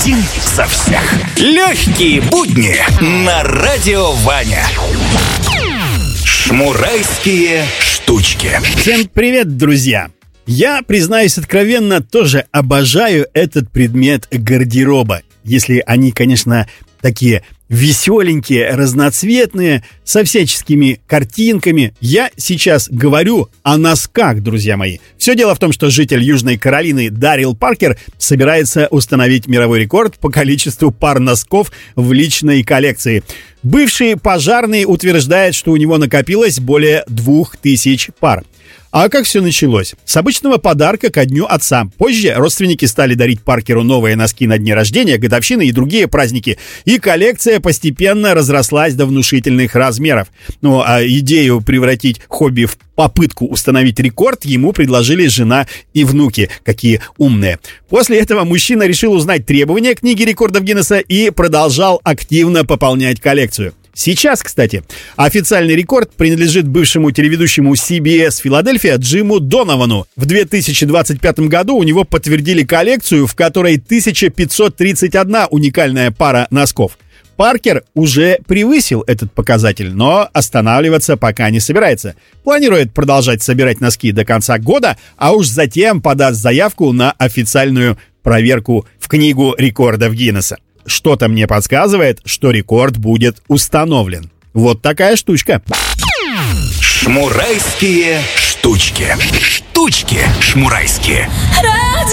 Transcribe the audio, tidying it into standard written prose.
Один за всех. Легкие будни на Радио Ваня. Шмурайские штучки. Всем привет, друзья! Я, признаюсь откровенно, тоже обожаю этот предмет гардероба. Если они, конечно, такие веселенькие, разноцветные, со всяческими картинками. Я сейчас говорю о носках, друзья мои. Все дело в том, что житель Южной Каролины Даррил Паркер собирается установить мировой рекорд по количеству пар носков в личной коллекции. Бывший пожарный утверждает, что у него накопилось более 2000 пар. А как все началось? С обычного подарка ко Дню Отца. Позже родственники стали дарить Паркеру новые носки на дни рождения, годовщины и другие праздники. И коллекция постепенно разрослась до внушительных размеров. Ну, а идею превратить хобби в попытку установить рекорд ему предложили жена и внуки. Какие умные. После этого мужчина решил узнать требования книги рекордов Гиннесса и продолжал активно пополнять коллекцию. Сейчас, кстати, официальный рекорд принадлежит бывшему телеведущему CBS Филадельфия Джиму Доновану. В 2025 году у него подтвердили коллекцию, в которой 1531 уникальная пара носков. Паркер уже превысил этот показатель, но останавливаться пока не собирается. Планирует продолжать собирать носки до конца года, а уж затем подаст заявку на официальную проверку в книгу рекордов Гиннесса. Что-то мне подсказывает, что рекорд будет установлен. Вот такая штучка. Шмурайские штучки. Штучки шмурайские.